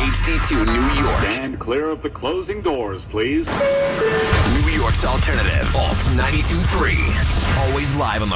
HD2 New York. Stand clear of the closing doors, please. New York's alternative. Alt 92.3. Always live on the